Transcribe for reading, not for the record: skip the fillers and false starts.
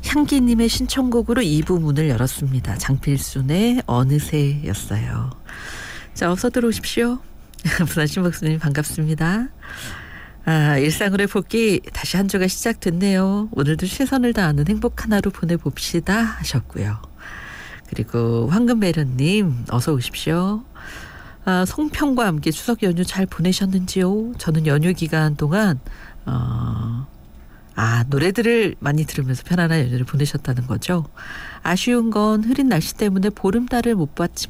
향기님의 신청곡으로 2부 문을 열었습니다. 장필순의 어느새였어요. 자, 어서 들어오십시오. 부산신 목수님 반갑습니다. 일상으로의 복귀 다시 한 주가 시작됐네요. 오늘도 최선을 다하는 행복한 하루 보내봅시다 하셨고요. 그리고 황금매련님 어서 오십시오. 송편과 함께 추석 연휴 잘 보내셨는지요? 저는 연휴 기간 동안 노래들을 많이 들으면서 편안한 연휴를 보내셨다는 거죠. 아쉬운 건 흐린 날씨 때문에 보름달을 못 봤지만